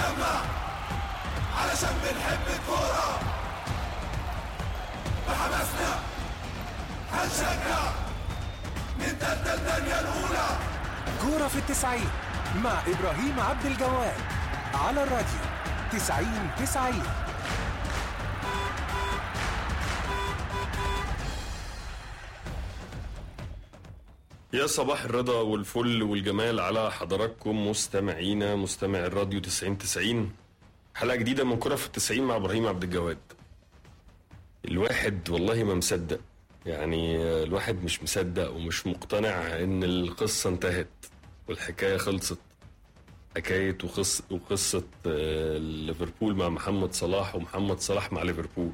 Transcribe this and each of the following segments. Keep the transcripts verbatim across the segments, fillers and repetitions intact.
هنتجمع علشان بنحب الكورة، بحماسنا هنشجع نبدأ الدنيا الأولى. كورة في التسعين مع إبراهيم عبد الجواد على الراديو تسعين تسعين. يا صباح الرضا والفل والجمال على حضراتكم مستمعينا مستمع الراديو تسعين تسعين. حلقة جديدة من كرة في التسعين مع إبراهيم عبد الجواد. الواحد والله ما مصدق، يعني الواحد مش مصدق ومش مقتنع إن القصة انتهت والحكاية خلصت. حكاية وقصة, وقصة ليفربول مع محمد صلاح ومحمد صلاح مع ليفربول.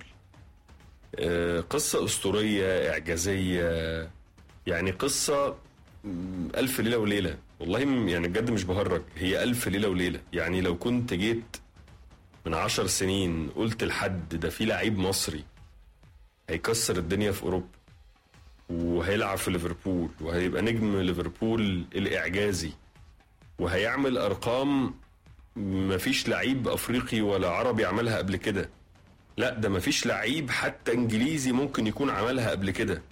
قصة أسطورية إعجازية، يعني قصة ألف ليلة وليلة. والله يعني بجد مش بهرج، هي ألف ليلة وليلة. يعني لو كنت جيت من عشر سنين قلت لحد ده في لعيب مصري هيكسر الدنيا في أوروبا وهيلعب في ليفربول وهيبقى نجم ليفربول الإعجازي وهيعمل أرقام مفيش لعيب أفريقي ولا عربي عملها قبل كده، لا ده مفيش لعيب حتى إنجليزي ممكن يكون عملها قبل كده،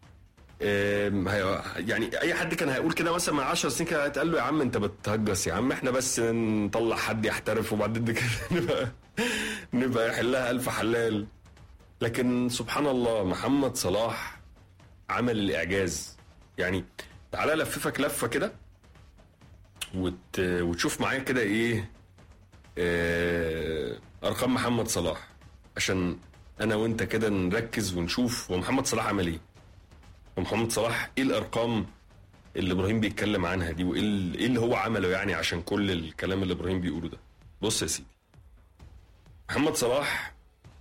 يعني اي حد كان هيقول كده مثلا من عشر سنين كده هيتقال له يا عم انت بتهجس يا عم، احنا بس نطلع حد يحترف وبعدين كده نبقى نبقى يحلها الف حلال. لكن سبحان الله محمد صلاح عمل الاعجاز. يعني تعالى لففك لفه كده وت... وتشوف معايا كده ايه اه... ارقام محمد صلاح عشان انا وانت كده نركز ونشوف ومحمد صلاح عمل ايه. ومحمد صلاح ايه الارقام اللي ابراهيم بيتكلم عنها دي وايه اللي هو عمله يعني عشان كل الكلام اللي ابراهيم بيقوله ده. بص يا سيدي، محمد صلاح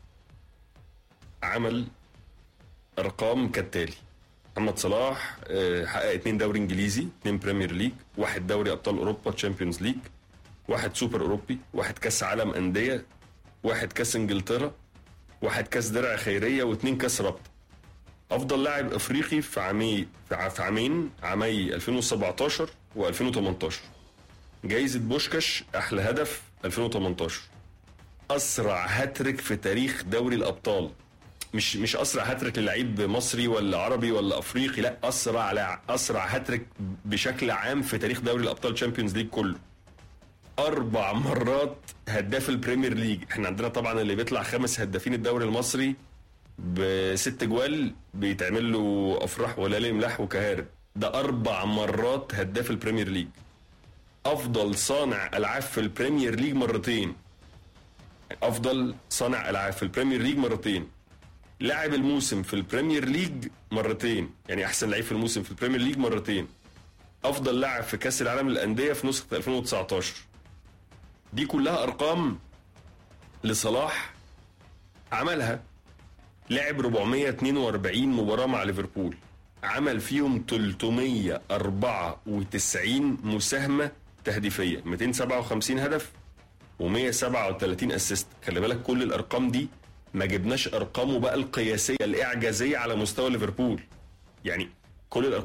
عمل ارقام كالتالي. محمد صلاح حقق اتنين دوري انجليزي، اتنين بريمير ليج، واحد دوري ابطال اوروبا تشامبيونز ليج، واحد سوبر اوروبي، واحد كاس عالم انديه، واحد كاس انجلترا، واحد كاس درع خيريه، واتنين كاس رابطه. افضل لاعب افريقي في عامي في عامين عامي ألفين وسبعتاشر وألفين وتمنتاشر. جايزة بوشكاش احلى هدف ألفين وتمنتاشر. اسرع هاتريك في تاريخ دوري الابطال، مش مش اسرع هاتريك للعيب مصري ولا عربي ولا افريقي، لا اسرع لا اسرع هاتريك بشكل عام في تاريخ دوري الابطال تشامبيونز ليج كله. اربع مرات هداف البريمير ليج. احنا عندنا طبعا اللي بيطلع خمس هدافين الدوري المصري بست جوال بيتعمل له افراح ولا لملاح وكهارب، ده اربع مرات هداف البريمير ليج. افضل صانع العاب في البريمير ليج مرتين، افضل صانع العاب في البريمير ليج مرتين. لاعب الموسم في البريمير ليج مرتين، يعني احسن لعيب في الموسم في البريمير ليج مرتين. افضل لاعب في كاس العالم للانديه في نسخه ألفين وتسعتاشر. دي كلها ارقام لصلاح عملها. لعب أربعمية واتنين وأربعين مباراة مع ليفربول، عمل فيهم تلتمية وأربعة وتسعين مساهمة تهديفية، مئتين وسبعة وخمسين هدف ومئة وسبعة وثلاثين اسيست. خلي بالك كل الارقام دي ما جبناش ارقامه بقى القياسية الاعجازية على مستوى ليفربول، يعني كل الارقام